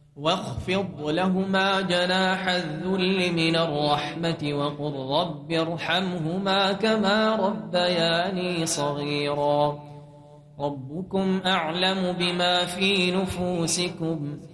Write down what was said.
واخفض لهما جناح الذل من الرحمة وقل رب ارحمهما كما ربياني صغيرا ربكم أعلم بما في نفوسكم